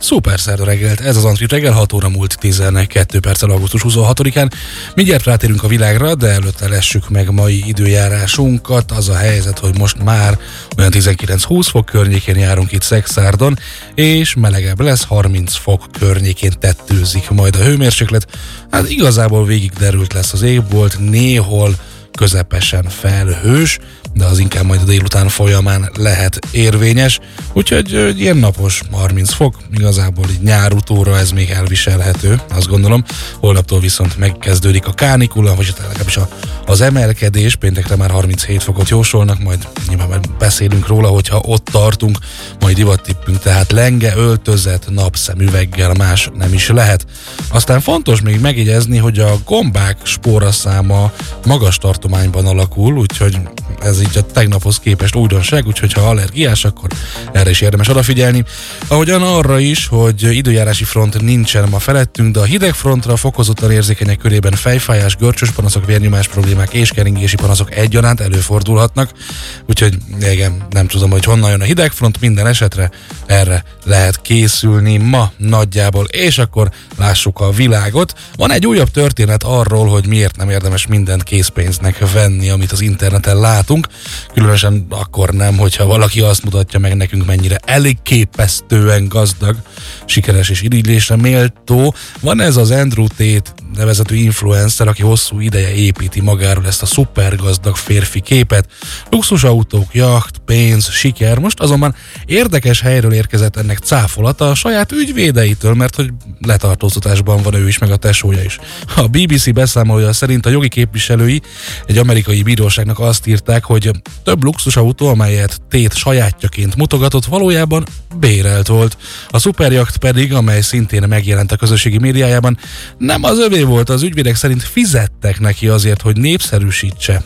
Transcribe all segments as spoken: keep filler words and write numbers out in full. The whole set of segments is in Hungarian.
Szuper szerda reggelt, ez az Antrit reggel, hat óra múlt tizenkét perccel augusztus huszonhatodikán. Mindjárt rátérünk a világra, de előtte lessük meg mai időjárásunkat. Az a helyzet, hogy most már olyan tizenkilenc-húsz fok környékén járunk itt Szekszárdon, és melegebb lesz, harminc fok környékén tettőzik majd a hőmérséklet. Hát igazából végig derült lesz az égbolt, néhol közepesen felhős, de az inkább majd a délután folyamán lehet érvényes, úgyhogy ilyen napos harminc fok, igazából így nyár utóra ez még elviselhető, azt gondolom. Holnaptól viszont megkezdődik a kánikula, vagy legalábbis az emelkedés, péntekre már harminchét fokot jósolnak, majd nyilván már beszélünk róla, hogyha ott tartunk, majd divattippünk, tehát lenge, öltözet, napszemüveggel, más nem is lehet. Aztán fontos még megjegyezni, hogy a gombák spóraszáma magas tartományban alakul, úgyhogy ez így a tegnaphoz képest újdonság, úgyhogy ha allergiás, akkor erre is érdemes odafigyelni. Ahogyan arra is, hogy időjárási front nincsen ma felettünk, de a hideg frontra fokozottan érzékenyek körében fejfájás, görcsös panaszok, vérnyomás problémák és keringési panaszok egyaránt előfordulhatnak, úgyhogy igen, nem tudom, hogy honnan jön a hideg front, minden esetre erre lehet készülni ma nagyjából, és akkor lássuk a világot. Van egy újabb történet arról, hogy miért nem érdemes mindent készpénznek venni, amit az interneten látunk, különösen akkor nem, hogyha valaki azt mutatja meg nekünk, mennyire elképesztően gazdag, sikeres és irigylésre méltó. Van ez az Andrew Tate nevezetű influencer, aki hosszú ideje építi magáról ezt a szupergazdag férfi képet. Luxusautók, jacht, pénz, siker. Most azonban érdekes helyről érkezett ennek cáfolata a saját ügyvédeitől, mert hogy letartóztatásban van ő is, meg a tesója is. A bé bé cé beszámolója szerint a jogi képviselői egy amerikai bíróságnak azt írták, hogy több luxusautó, amelyet Tate sajátjaként mutogatott, valójában bérelt volt. A szuperjacht pedig, amely szintén megjelent a közösségi médiájában, nem az övé volt, az ügyvédek szerint fizettek neki azért, hogy népszerűsítse.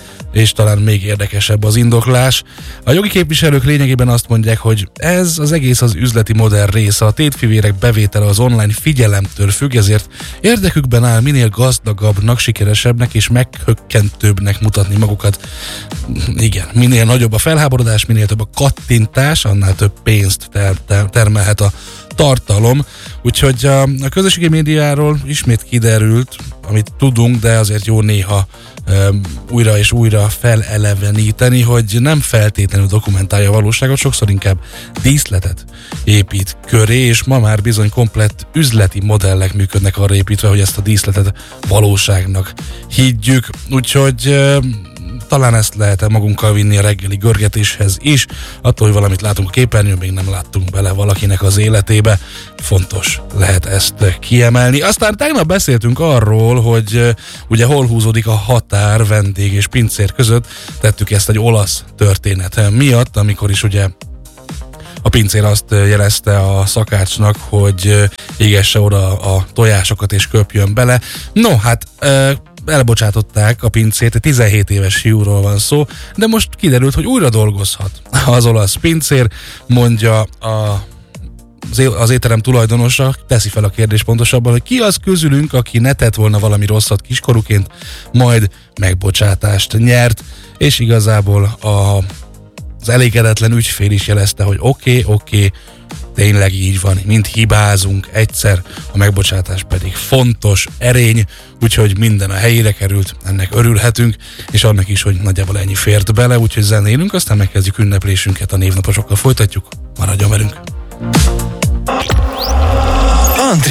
És talán még érdekesebb az indoklás. A jogi képviselők lényegében azt mondják, hogy ez az egész az üzleti modell része. A Tate fivérek bevétele az online figyelemtől függ, ezért érdekükben áll minél gazdagabbnak, sikeresebbnek és meghökkentőbbnek mutatni magukat. Igen, minél nagyobb a felháborodás, minél több a kattintás, annál több pénzt ter- ter- termelhet a tartalom. Úgyhogy a, a közösségi médiáról ismét kiderült, amit tudunk, de azért jó néha um, újra és újra feleleveníteni, hogy nem feltétlenül dokumentálja a valóságot, sokszor inkább díszletet épít köré, és ma már bizony komplett üzleti modellek működnek arra építve, hogy ezt a díszletet valóságnak higgyük. Úgyhogy um, talán ezt lehet magunkkal vinni a reggeli görgetéshez is, attól, hogy valamit látunk a képernyőn, még nem láttunk bele valakinek az életébe. Fontos lehet ezt kiemelni. Aztán tegnap beszéltünk arról, hogy uh, ugye hol húzódik a határ vendég és pincér között. Tettük ezt egy olasz történet miatt, amikor is ugye a pincér azt jelezte a szakácsnak, hogy égesse oda a tojásokat és köpjön bele. No, hát uh, elbocsátották a pincért, tizenhét éves fiúról van szó, de most kiderült, hogy újra dolgozhat az olasz pincér, mondja a az étterem tulajdonosa, teszi fel a kérdést pontosabban, hogy ki az közülünk, aki ne tett volna valami rosszat kiskorúként, majd megbocsátást nyert, és igazából a, az elégedetlen ügyfél is jelezte, hogy oké, okay, oké, okay, tényleg így van, mint hibázunk egyszer, a megbocsátás pedig fontos erény, úgyhogy minden a helyére került, ennek örülhetünk, és annak is, hogy nagyjából ennyi fért bele, úgyhogy zenélünk, aztán megkezdjük ünneplésünket, a névnaposokkal folytatjuk, maradjon velünk!